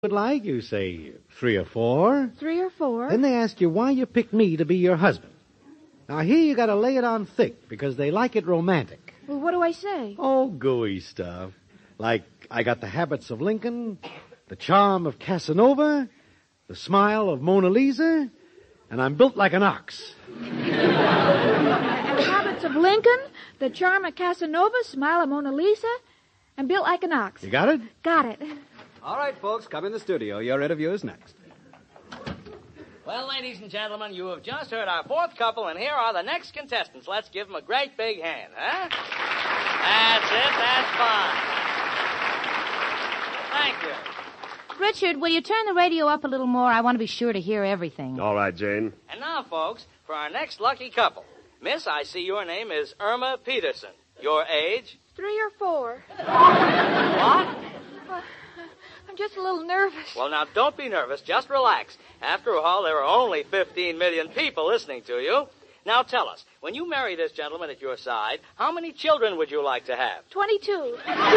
would like, you say 3 or 4. 3 or 4. Then they ask you why you picked me to be your husband. Now, here you got to lay it on thick because they like it romantic. Well, what do I say? Oh, gooey stuff. Like, I got the habits of Lincoln, the charm of Casanova, the smile of Mona Lisa, and I'm built like an ox. The habits of Lincoln, the charm of Casanova, smile of Mona Lisa, and built like an ox. You got it? Got it. All right, folks, come in the studio. Your interview is next. Well, ladies and gentlemen, you have just heard our fourth couple, and here are the next contestants. Let's give them a great big hand, huh? That's it. That's fine. Thank you. Richard, will you turn the radio up a little more? I want to be sure to hear everything. All right, Jane. And now, folks, for our next lucky couple. Miss, I see your name is Irma Peterson. Your age? 3 or 4. What? I'm just a little nervous. Well, now, don't be nervous. Just relax. After all, there are only 15 million people listening to you. Now, tell us, when you marry this gentleman at your side, how many children would you like to have? 22.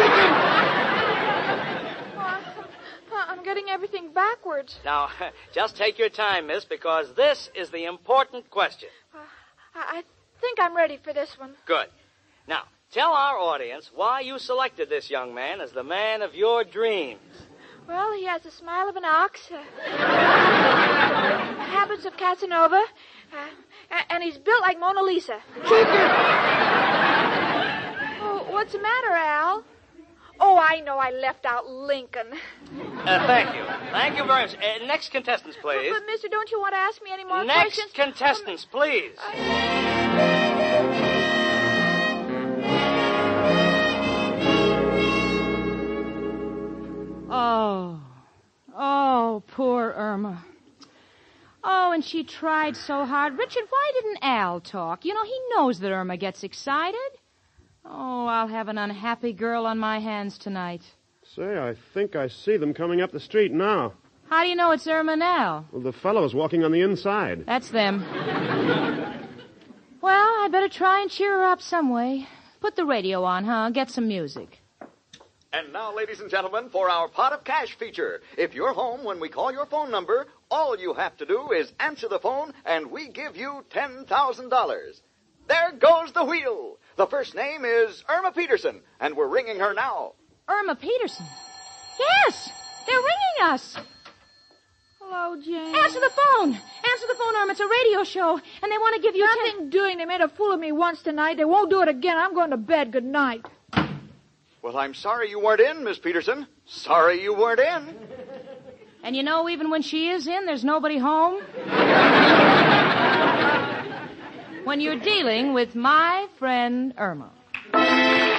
I'm getting everything backwards. Now, just take your time, miss, because this is the important question. I think I'm ready for this one. Good. Now, tell our audience why you selected this young man as the man of your dreams. Well, he has the smile of an ox, habits of Casanova, and he's built like Mona Lisa. Oh, what's the matter, Al? Oh, I know I left out Lincoln. Thank you. Thank you very much. Next contestants, please. But, mister, don't you want to ask me any more Next questions? contestants, please. Oh, poor Irma. Oh, and she tried so hard. Richard, why didn't Al talk? You know, he knows that Irma gets excited. Oh, I'll have an unhappy girl on my hands tonight. Say, I think I see them coming up the street now. How do you know it's Irma and Al? Well, the fellow's walking on the inside. That's them. Well, I better try and cheer her up some way. Put the radio on, huh? Get some music. And now, ladies and gentlemen, for our Pot of Cash feature. If you're home when we call your phone number, all you have to do is answer the phone, and we give you $10,000. There goes the wheel. The first name is Irma Peterson, and we're ringing her now. Irma Peterson? Yes! They're ringing us! Hello, Jane. Answer the phone! Answer the phone, Irma. It's a radio show, and they want to give you... Nothing doing. They made a fool of me once tonight. They won't do it again. I'm going to bed. Good night. Well, I'm sorry you weren't in, Miss Peterson. Sorry you weren't in. And you know, even when she is in, there's nobody home. When you're dealing with my friend Irma.